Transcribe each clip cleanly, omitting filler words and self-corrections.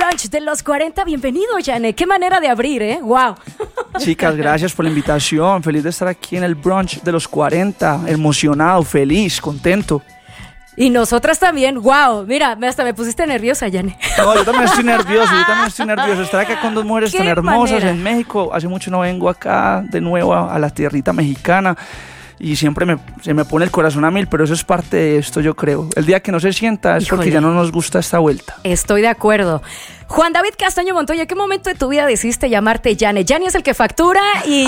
brunch de los 40. Bienvenido, Jane. Qué manera de abrir, ¿eh? ¡Wow! Chicas, gracias por la invitación. Feliz de estar aquí en el brunch de los 40. Emocionado, feliz, contento. Y nosotras también. ¡Wow! Mira, hasta me pusiste nerviosa, Jane. No, yo también estoy nervioso. Estar acá con dos mujeres tan hermosas manera. En México. Hace mucho no vengo acá de nuevo a la tierrita mexicana. Y siempre se me pone el corazón a mil, pero eso es parte de esto, yo creo. El día que no se sienta es porque ya no nos gusta esta vuelta. Estoy de acuerdo. Juan David Castaño Montoya, ¿qué momento de tu vida decidiste llamarte Jane? Jane es el que factura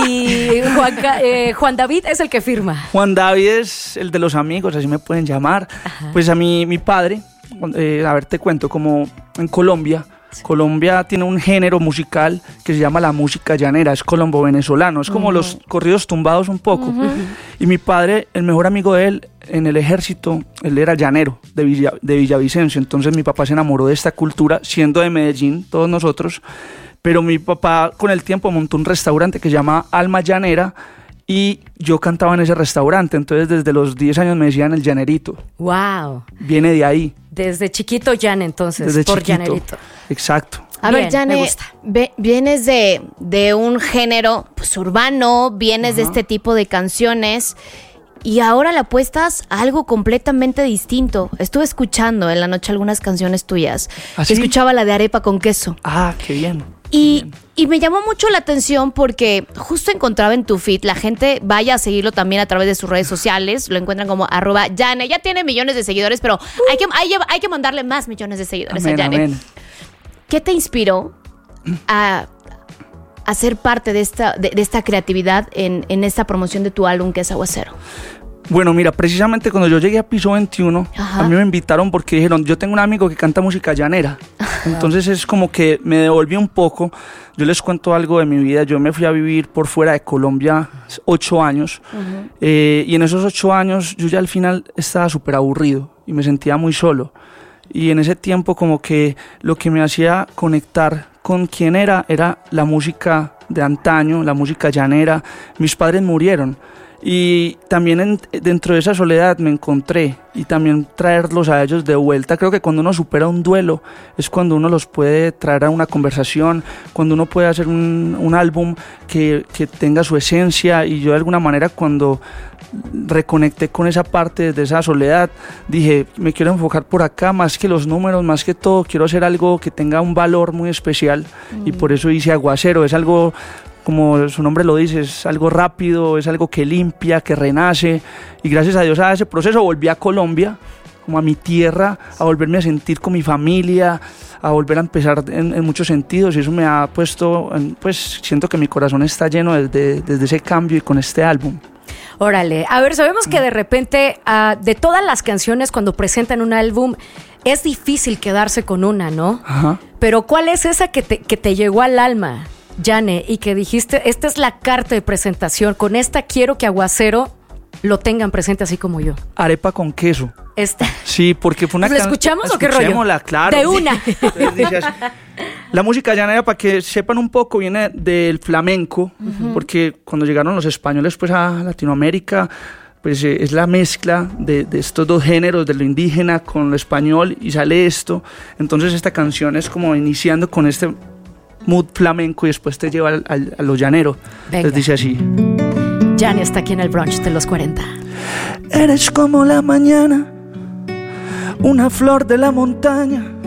y Juan David es el que firma. Juan David es el de los amigos, así me pueden llamar. Ajá. Pues a mí, mi padre, a ver, te cuento, como en Colombia tiene un género musical que se llama la música llanera, es colombo-venezolano, es como los corridos tumbados un poco. Y mi padre, el mejor amigo de él, en el ejército, él era llanero de Villavicencio, entonces mi papá se enamoró de esta cultura, siendo de Medellín, todos nosotros, pero mi papá con el tiempo montó un restaurante que se llama Alma Llanera, y yo cantaba en ese restaurante, entonces desde los 10 años me decían el llanerito. ¡Wow! Viene de ahí. Desde chiquito Jane, entonces, desde por chiquito. Llanerito. Exacto. A ver, Jane, vienes de un género pues, urbano, vienes de este tipo de canciones y ahora le apuestas a algo completamente distinto. Estuve escuchando en la noche algunas canciones tuyas. ¿Ah, sí? Escuchaba la de arepa con queso. Ah, qué bien. Y me llamó mucho la atención porque justo encontraba en tu feed, la gente vaya a seguirlo también a través de sus redes sociales, lo encuentran como @Jane, ya tiene millones de seguidores, pero hay que mandarle más millones de seguidores a Jane. Amén. ¿Qué te inspiró a ser parte de esta creatividad en esta promoción de tu álbum que es Aguacero? Bueno, mira, precisamente cuando yo llegué a Piso 21, a mí me invitaron porque dijeron, yo tengo un amigo que canta música llanera. Entonces es como que me devolví un poco. Yo les cuento algo de mi vida. Yo me fui a vivir por fuera de Colombia 8 años. Y en esos 8 años yo ya al final estaba súper aburrido y me sentía muy solo. Y en ese tiempo como que lo que me hacía conectar con quién era la música de antaño, la música llanera. Mis padres murieron. Y también dentro de esa soledad me encontré y también traerlos a ellos de vuelta. Creo que cuando uno supera un duelo es cuando uno los puede traer a una conversación, cuando uno puede hacer un álbum que tenga su esencia. Y yo de alguna manera cuando reconecté con esa parte de esa soledad dije, me quiero enfocar por acá más que los números, más que todo quiero hacer algo que tenga un valor muy especial. Y por eso hice Aguacero. Es algo, como su nombre lo dice, es algo rápido, es algo que limpia, que renace. Y gracias a Dios a ese proceso volví a Colombia, como a mi tierra, a volverme a sentir con mi familia, a volver a empezar en muchos sentidos. Y eso me ha puesto, pues siento que mi corazón está lleno desde ese cambio y con este álbum. Órale, a ver, sabemos que de repente de todas las canciones cuando presentan un álbum es difícil quedarse con una, ¿no? Ajá. Pero ¿cuál es esa que te llegó al alma, Jane, y que dijiste, esta es la carta de presentación, con esta quiero que Aguacero lo tengan presente así como yo? Arepa con queso. Esta. Sí, porque fue una ¿La escuchamos o qué rollo? Escuchémosla, claro. De una. La música llanera, para que sepan un poco, viene del flamenco, porque cuando llegaron los españoles pues a Latinoamérica, pues es la mezcla de estos dos géneros, de lo indígena con lo español, y sale esto. Entonces esta canción es como iniciando con este mood flamenco y después te lleva a lo llanero. Entonces dice así. Jane está aquí en el brunch de los 40. Eres como la mañana, una flor de la montaña,